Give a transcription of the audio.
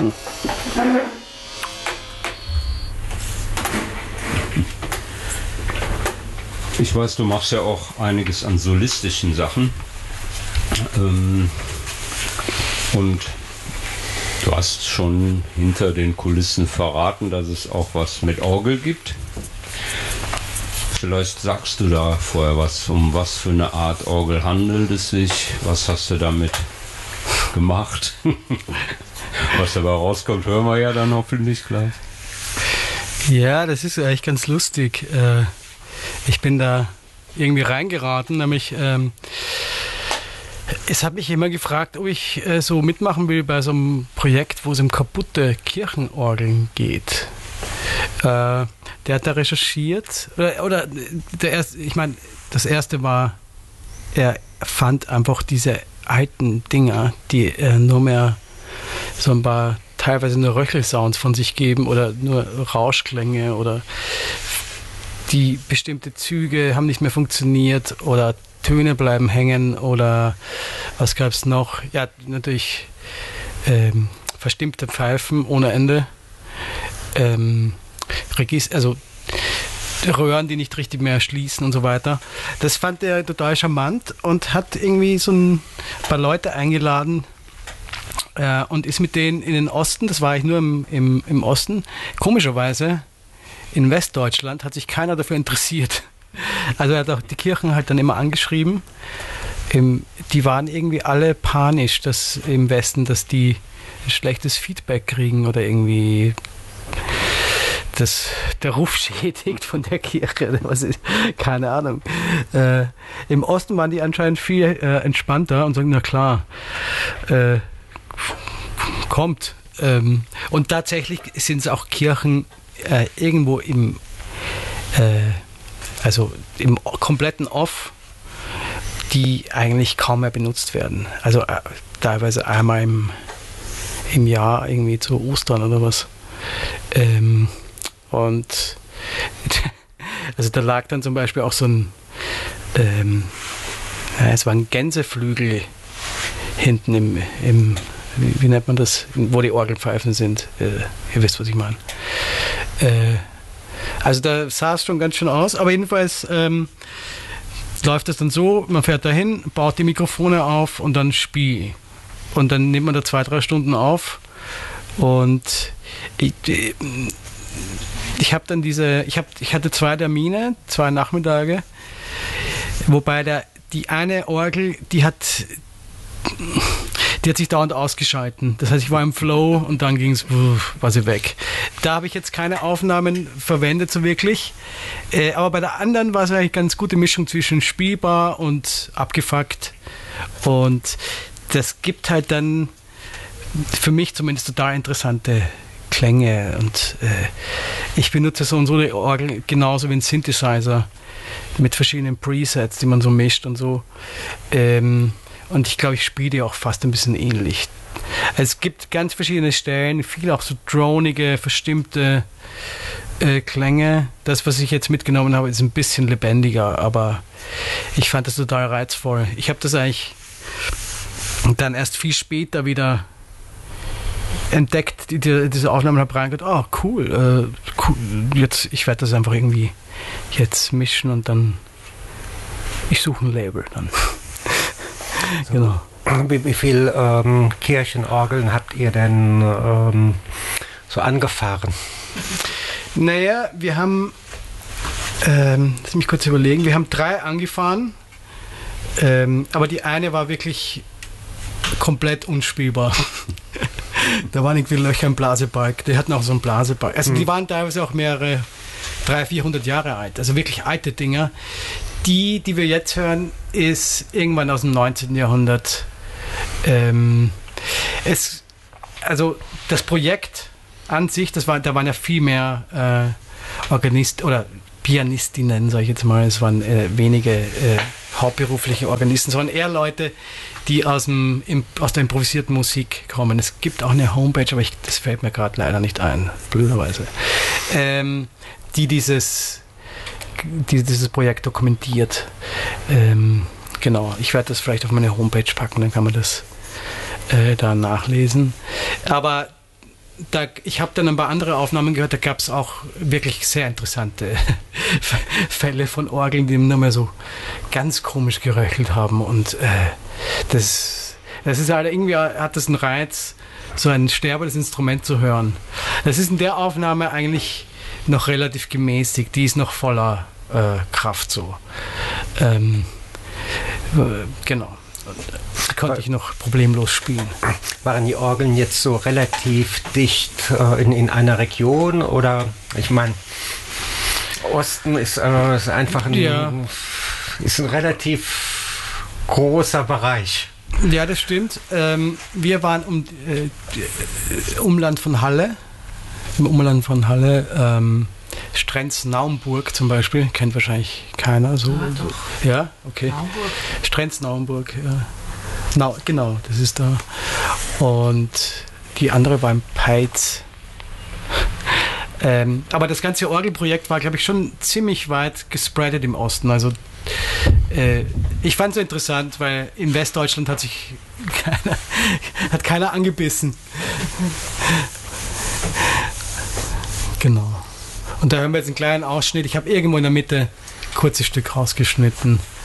Ich weiß, du machst ja auch einiges an solistischen Sachen. Und du hast schon hinter den Kulissen verraten, dass es auch was mit Orgel gibt. Vielleicht sagst du da vorher was, um was für eine Art Orgel handelt es sich? Was hast du damit gemacht? Was dabei rauskommt, hören wir ja dann hoffentlich gleich. Ja, das ist eigentlich ganz lustig. Ich bin da irgendwie reingeraten, nämlich es hat mich immer gefragt, ob ich so mitmachen will bei so einem Projekt, wo es um kaputte Kirchenorgeln geht. Der hat da recherchiert, oder das erste war, er fand einfach diese alten Dinger, die nur mehr so ein paar teilweise nur Röchelsounds von sich geben oder nur Rauschklänge oder die bestimmte Züge haben nicht mehr funktioniert oder Töne bleiben hängen oder was gab es noch? Ja, natürlich verstimmte Pfeifen ohne Ende. Also Röhren, die nicht richtig mehr schließen und so weiter. Das fand er total charmant und hat irgendwie so ein paar Leute eingeladen und ist mit denen in den Osten, das war ich nur im Osten, komischerweise in Westdeutschland hat sich keiner dafür interessiert. Also er hat auch die Kirchen halt dann immer angeschrieben. Die waren irgendwie alle panisch, dass im Westen, dass die ein schlechtes Feedback kriegen oder irgendwie der Ruf schädigt von der Kirche. Keine Ahnung. Im Osten waren die anscheinend viel entspannter und sagen, na klar, kommt. Und tatsächlich sind es auch Kirchen irgendwo im kompletten Off, die eigentlich kaum mehr benutzt werden. Also teilweise einmal im Jahr, irgendwie zu Ostern oder was. Und also da lag dann zum Beispiel auch so ein es war ein Gänseflügel hinten im wie nennt man das, wo die Orgelpfeifen sind. Ihr wisst, was ich meine. Also da sah es schon ganz schön aus, aber jedenfalls läuft das dann so, man fährt dahin, baut die Mikrofone auf und dann spielt. Und dann nimmt man da 2-3 Stunden auf und ich habe dann ich hatte 2 Termine, 2 Nachmittage, wobei die eine Orgel, die hat sich dauernd ausgeschalten. Das heißt, ich war im Flow und dann war sie weg. Da habe ich jetzt keine Aufnahmen verwendet, so wirklich. Aber bei der anderen war es eigentlich eine ganz gute Mischung zwischen spielbar und abgefuckt. Und das gibt halt dann für mich zumindest total interessante Klänge. Und ich benutze so und so die Orgel genauso wie ein Synthesizer mit verschiedenen Presets, die man so mischt und so. Und ich glaube, ich spiele die auch fast ein bisschen ähnlich. Es gibt ganz verschiedene Stellen, viel auch so dronige, verstimmte Klänge. Das, was ich jetzt mitgenommen habe, ist ein bisschen lebendiger, aber ich fand das total reizvoll. Ich habe das eigentlich dann erst viel später wieder entdeckt, diese Aufnahmen, habe reingedacht, oh cool, jetzt, ich werde das einfach irgendwie jetzt mischen und dann ich suche ein Label dann. So. Genau. Wie viel Kirchenorgeln habt ihr denn so angefahren? Naja, wir haben, lass mich kurz überlegen, wir haben 3 angefahren, aber die eine war wirklich komplett unspielbar. Da waren irgendwie Löcher im Blasebalg, die hatten auch so einen Blasebalg. Also die waren teilweise auch mehrere, 300-400 Jahre alt, also wirklich alte Dinger. Die wir jetzt hören, ist irgendwann aus dem 19. Jahrhundert. Also das Projekt an sich, da waren ja viel mehr Organisten oder Pianistinnen, sage ich jetzt mal. Es waren wenige hauptberufliche Organisten, sondern eher Leute, die aus der improvisierten Musik kommen. Es gibt auch eine Homepage, aber das fällt mir gerade leider nicht ein, blöderweise, die dieses Projekt dokumentiert. Genau, ich werde das vielleicht auf meine Homepage packen, dann kann man das da nachlesen. Aber ich habe dann ein paar andere Aufnahmen gehört, da gab es auch wirklich sehr interessante Fälle von Orgeln, die nur mehr so ganz komisch geröchelt haben. Und das ist halt irgendwie, hat das einen Reiz, so ein sterbendes Instrument zu hören. Das ist in der Aufnahme eigentlich noch relativ gemäßigt, die ist noch voller Kraft so. Genau. Die konnte ich noch problemlos spielen. Waren die Orgeln jetzt so relativ dicht in einer Region oder, ich meine, Osten ist einfach ist ein relativ großer Bereich. Ja, das stimmt. Wir waren Umland von Halle, im Umland von Halle, Strenz-Naumburg zum Beispiel, kennt wahrscheinlich keiner so. Ja, okay. Naumburg. Strenz-Naumburg, ja. Genau, das ist da. Und die andere war in Peitz. Aber das ganze Orgelprojekt war, glaube ich, schon ziemlich weit gespreadet im Osten. Also ich fand es so interessant, weil in Westdeutschland hat sich keiner angebissen. Genau. Und da hören wir jetzt einen kleinen Ausschnitt. Ich habe irgendwo in der Mitte ein kurzes Stück rausgeschnitten.